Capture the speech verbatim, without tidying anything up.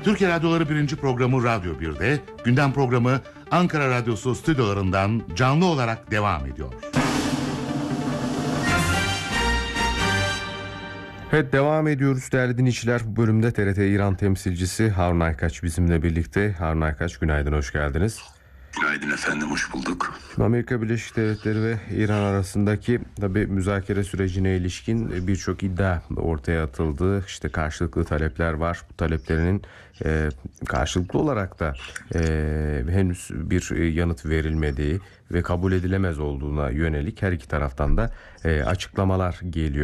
Türkiye Radyoları birinci programı Radyo bir'de, gündem programı Ankara Radyosu stüdyolarından canlı olarak devam ediyor. Evet, devam ediyoruz değerli dinleyiciler. Bu bölümde T R T İran temsilcisi Harun Aykaç bizimle birlikte. Harun Aykaç, günaydın, hoş geldiniz. Günaydın efendim, hoş bulduk. Amerika Birleşik Devletleri ve İran arasındaki tabii müzakere sürecine ilişkin birçok iddia ortaya atıldı. İşte karşılıklı talepler var. Bu taleplerinin e, karşılıklı olarak da e, henüz bir yanıt verilmediği ve kabul edilemez olduğuna yönelik her iki taraftan da e, açıklamalar geliyor.